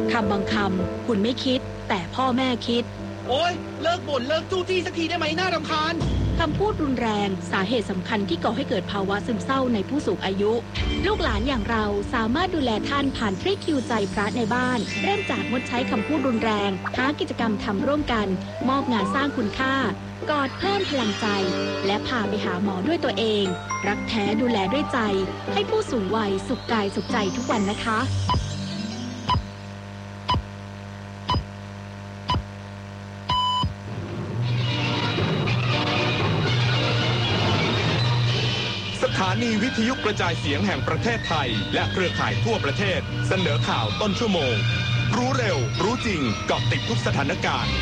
คำบางคำคุณไม่คิดแต่พ่อแม่คิดโอ๊ยเลิกบ่นเลิกจู้จี้สักทีได้ไหมน่ารำคาญคำพูดรุนแรงสาเหตุสำคัญที่ก่อให้เกิดภาวะซึมเศร้าในผู้สูงอายุลูกหลานอย่างเราสามารถดูแลท่านผ่านทริคคิวใจพระในบ้านเริ่มจากงดใช้คำพูดรุนแรงหากิจกรรมทำร่วมกันมอบงานสร้างคุณค่ากอดเพิ่มพลังใจและพาไปหาหมอด้วยตัวเองรักแท้ดูแลด้วยใจให้ผู้สูงวัยสุขกายสุขใจทุกวันนะคะสถานีวิทยุกระจายเสียงแห่งประเทศไทยและเครือข่ายทั่วประเทศเสนอข่าวต้นชั่วโมงรู้เร็วรู้จริงเกาะติดทุกสถานการณ์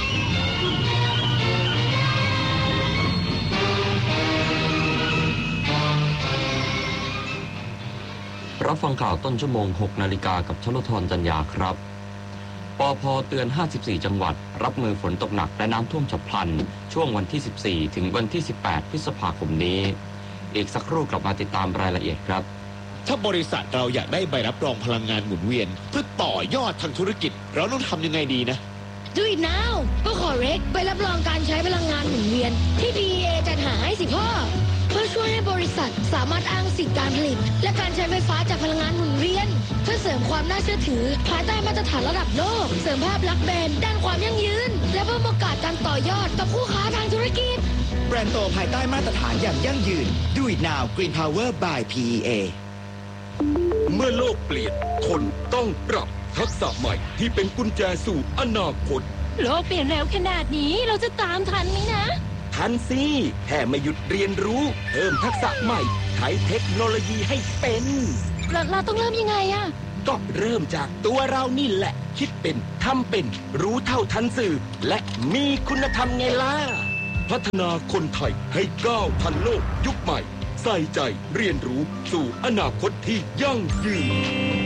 รับฟังข่าวต้นชั่วโมง 6 นาฬิกากับชลธรจัญญาครับปภ.เตือน54จังหวัดรับมือฝนตกหนักและน้ำท่วมฉับพลันช่วงวันที่14ถึงวันที่18พฤษภาคมนี้อีกสักครู่กลับมาติดตามรายละเอียดครับถ้าบริษัทเราอยากได้ใบรับรองพลังงานหมุนเวียนเพื่อต่อยอดทางธุรกิจเราต้องทำยังไงดีนะ Do it now ก็ขอเรกใบรับรองการใช้พลังงานหมุนเวียนที่ DEA จัดหาให้สิพ่อเพื่อช่วยให้บริษัทสามารถอ้างสิทธิการผลิตและการใช้ไฟฟ้าจากพลังงานหมุนเวียนเพื่อเสริมความน่าเชื่อถือภายใต้มาตรฐานระดับโลกเสริมภาพลักษณ์แบรนด์ด้านความยั่งยืนและเพิ่มโอกาสการต่อยอดกับคู่ค้าทางธุรกิจแบรนด์โตภายใต้มาตรฐานอย่างยั่งยืน Do it now Green Power by PEA เมื่อโลกเปลี่ยนคนต้องปรับทักษะใหม่ที่เป็นกุญแจสู่อนาคตโลกเปลี่ยนเร็วขนาดนี้เราจะตามทันไหมนะทันสิแค่ไม่หยุดเรียนรู้เพิ่มทักษะใหม่ใช้เทคโนโลยีให้เป็นเราต้องเริ่มยังไงอะก็เริ่มจากตัวเรานี่แหละคิดเป็นทำเป็นรู้เท่าทันสื่อและมีคุณธรรมไงล่ะพัฒนาคนไทยให้ก้าวทันโลกยุคใหม่ใส่ใจเรียนรู้สู่อนาคตที่ยั่งยืน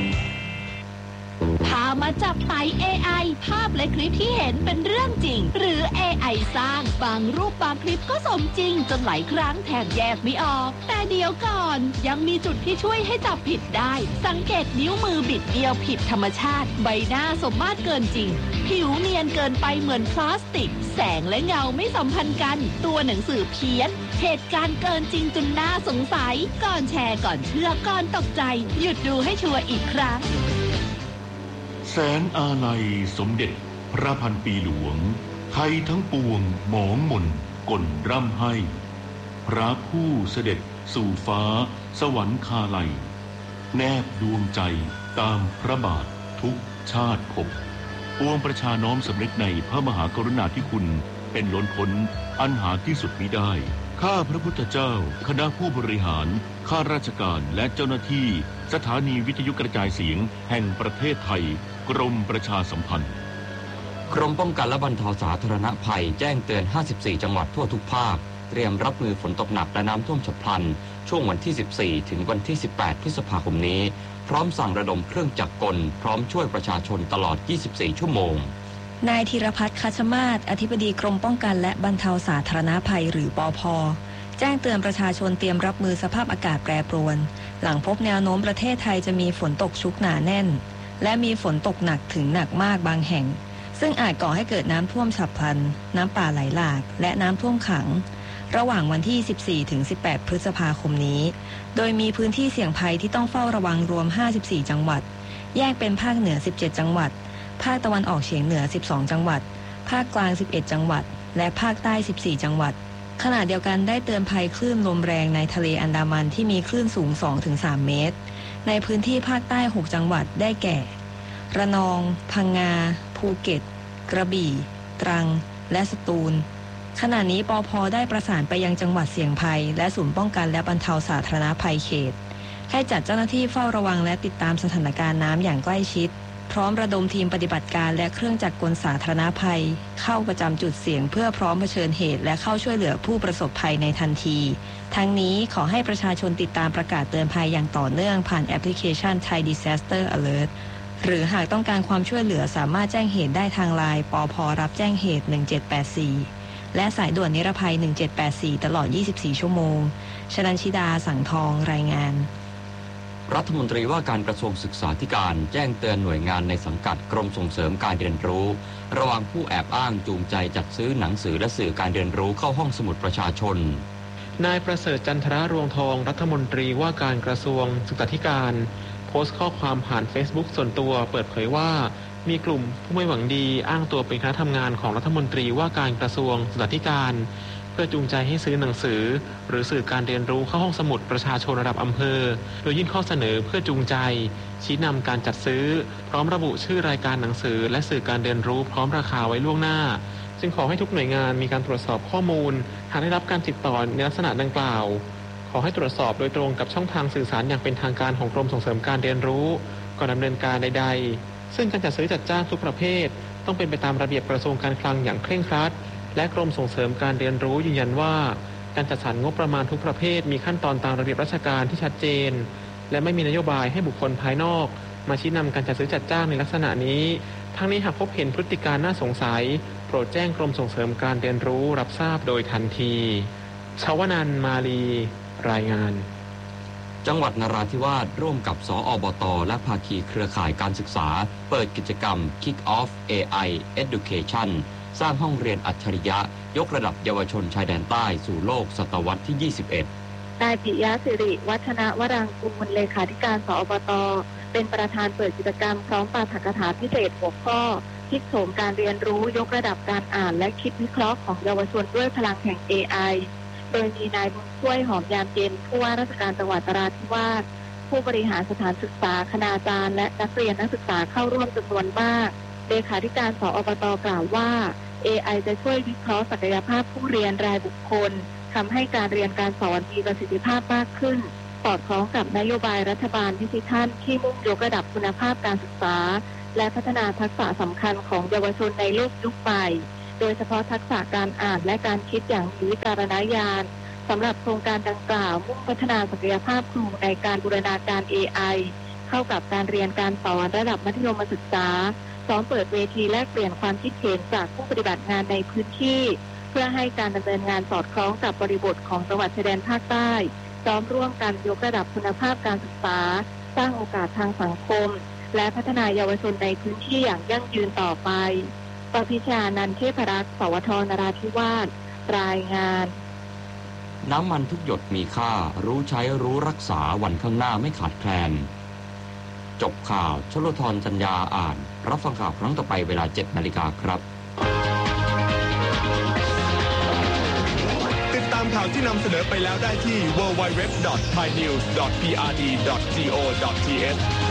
พามาจับไต่ AI ภาพและคลิปที่เห็นเป็นเรื่องจริงหรือ AI สร้างบางรูปบางคลิปก็สมจริงจนหลายครั้งแทบแยกไม่ออกแต่เดี๋ยวก่อนยังมีจุดที่ช่วยให้จับผิดได้สังเกตนิ้วมือบิดเดียวผิดธรรมชาติใบหน้าสมมาตรเกินจริงผิวเนียนเกินไปเหมือนพลาสติกแสงและเงาไม่สัมพันธ์กันตัวหนังสือเพี้ยนเหตุการณ์เกินจริงจนน่าสงสัยก่อนแชร์ก่อนเชื่อก่อนตกใจหยุดดูให้ชัวร์อีกครั้งแสนอาลัยสมเด็จพระพันปีหลวงไทยทั้งปวงหมองมนก่นร่ำให้พระผู้เสด็จสู่ฟ้าสวรรคาลัยแนบดวงใจตามพระบาททุกชาติภพปวงประชาน้อมสำนึกในพระมหากรุณาธิคุณเป็นล้นพ้นอันหาที่สุดมิได้ข้าพระพุทธเจ้าคณะผู้บริหารข้าราชการและเจ้าหน้าที่สถานีวิทยุกระจายเสียงแห่งประเทศไทยกรมประชาสัมพันธ์กรมป้องกันและบรรเทาสาธารณภัยแจ้งเตือน54จังหวัดทั่วทุกภาคเตรียมรับมือฝนตกหนักและน้ำท่วมฉับพลันช่วงวันที่14ถึงวันที่18พฤษภาคมนี้พร้อมสั่งระดมเครื่องจักรกลพร้อมช่วยประชาชนตลอด24ชั่วโมงนายธีรพัฒน์คัชมาศอธิบดีกรมป้องกันและบรรเทาสาธารณภัยหรือปภ.แจ้งเตือนประชาชนเตรียมรับมือสภาพอากาศแปรปรวนหลังพบแนวโน้มประเทศไทยจะมีฝนตกชุกหนาแน่นและมีฝนตกหนักถึงหนักมากบางแห่งซึ่งอาจก่อให้เกิดน้ำท่วมฉับพลันน้ำป่าไหลหลากและน้ำท่วมขังระหว่างวันที่14ถึง18พฤษภาคมนี้โดยมีพื้นที่เสี่ยงภัยที่ต้องเฝ้าระวังรวม54จังหวัดแยกเป็นภาคเหนือ17จังหวัดภาคตะวันออกเฉียงเหนือ12จังหวัดภาคกลาง11จังหวัดและภาคใต้14จังหวัดขณะเดียวกันได้เตือนภัยคลื่นลมแรงในทะเลอันดามันที่มีคลื่นสูง 2-3 เมตรในพื้นที่ภาคใต้6จังหวัดได้แก่ระนองพังงาภูเก็ตกระบี่ตรังและสตูลขณะนี้ปภ.ได้ประสานไปยังจังหวัดเสี่ยงภัยและศูนย์ป้องกันและบรรเทาสาธารณภัยเขตให้จัดเจ้าหน้าที่เฝ้าระวังและติดตามสถานการณ์น้ำอย่างใกล้ชิดพร้อมระดมทีมปฏิบัติการและเครื่องจักรกลสาธารณภัยเข้าประจำจุดเสี่ยงเพื่อพร้อมเผชิญเหตุและเข้าช่วยเหลือผู้ประสบภัยในทันทีทั้งนี้ขอให้ประชาชนติดตามประกาศเตือนภัยอย่างต่อเนื่องผ่านแอปพลิเคชัน Thai Disaster Alert หรือหากต้องการความช่วยเหลือสามารถแจ้งเหตุได้ทางไลน์ปภ.รับแจ้งเหตุ1784และสายด่วนนิรภัย1784ตลอด24ชั่วโมงชนันชิดาสังทองรายงานรัฐมนตรีว่าการกระทรวงศึกษาธิการแจ้งเตือนหน่วยงานในสังกัดกรมส่งเสริมการเรียนรู้ระวังผู้แอบอ้างจูงใจจัดซื้อหนังสือและสื่อการเรียนรู้เข้าห้องสมุดประชาชนนายประเสริฐจันทรรวงทองรัฐมนตรีว่าการกระทรวงศึกษาธิการโพสต์ข้อความผ่าน Facebook ส่วนตัวเปิดเผยว่ามีกลุ่มผู้ไม่หวังดีอ้างตัวเป็นคณะทำงานของรัฐมนตรีว่าการกระทรวงศึกษาธิการเพื่อจูงใจให้ซื้อหนังสือหรือสื่อการเรียนรู้เข้าห้องสมุดประชาชนระดับอำเภอโดยยื่นข้อเสนอเพื่อจูงใจชี้นำการจัดซื้อพร้อมระบุชื่อรายการหนังสือและสื่อการเรียนรู้พร้อมราคาไว้ล่วงหน้าจึงขอให้ทุกหน่วยงานมีการตรวจสอบข้อมูลหากได้รับการติดต่อในลักษณะดังกล่าวขอให้ตรวจสอบโดยตรงกับช่องทางสื่อสารอย่างเป็นทางการของกรมส่งเสริมการเรียนรู้ก่อนดำเนินการใดๆซึ่งการจัดซื้อจัดจ้างทุกประเภทต้องเป็นไปตามระเบียบกระทรวงการคลังอย่างเคร่งครัดและกรมส่งเสริมการเรียนรู้ยืนยันว่าการจัดสรรงบประมาณทุกประเภทมีขั้นตอนตามระเบียบราชการที่ชัดเจนและไม่มีนโยบายให้บุคคลภายนอกมาชี้นำการจัดซื้อจัดจ้างในลักษณะนี้ทั้งนี้หากพบเห็นพฤติการน่าสงสัยโปรดแจ้งกรมส่งเสริมการเรียนรู้รับทราบโดยทันทีชวนันท์มาลีรายงานจังหวัดนราธิวาสร่วมกับสอบต.และภาคีเครือข่ายการศึกษาเปิดกิจกรรม Kick Off AI Education สร้างห้องเรียนอัจฉริยะยกระดับเยาวชนชายแดนใต้สู่โลกศตวรรษที่ 21 นายปิยะสิริวัฒนวรังกูลเลขาธิการสอบต.เป็นประธานเปิดกิจกรรมพร้อมปาฐกถาพิเศษหัวข้อพลิกโฉมการเรียนรู้ยกระดับการอ่านและคิดวิเคราะห์ของเยาวชนด้วยพลังแห่ง AIโดยมีนายบุญช่วยหอมยามเย็นผู้ว่าราชการจังหวัดนราธิวาสผู้บริหารสถานศึกษาคณาจารย์และนักเรียนนักศึกษาเข้าร่วมจำนวนมากเลขาธิการสอบต.กล่าวว่า AI จะช่วยวิเคราะห์ศักยภาพผู้เรียนรายบุคคลทำให้การเรียนการสอนมีประสิทธิภาพมากขึ้นสอดคล้องกับนโยบายรัฐบาลดิจิทัลที่มุ่งยกระดับคุณภาพการศึกษาและพัฒนาทักษะสำคัญของเยาวชนในโลกยุคใหม่โดยเฉพาะทักษะการอ่านและการคิดอย่างมีวิจารณญาณสำหรับโครงการดังกล่าวมุ่งพัฒนาศักยภาพครูในการบูรณาการ AI เข้ากับการเรียนการสอนระดับมัธยมศึกษาพร้อมเปิดเวทีแลกเปลี่ยนความคิดเห็นจากผู้ปฏิบัติงานในพื้นที่เพื่อให้การดำเนินงานสอดคล้องกับบริบทของจังหวัดชายแดนภาคใต้พร้อมร่วมกันยกระดับคุณภาพการศึกษาสร้างโอกาสทางสังคมและพัฒนาเยาวชนในพื้นที่อย่างยั่งยืนต่อไปปพิชานันท์เทพรักษ์สวท.นราธิวาสรายงานน้ำมันทุกหยดมีค่ารู้ใช้รู้รักษาวันข้างหน้าไม่ขาดแคลนจบข่าวชลธรจัญญาอ่านรับฟังข่าวครั้งต่อไปเวลา 7 นาฬิกาครับติดตามข่าวที่นำเสนอไปแล้วได้ที่ www.thainews.prd.go.th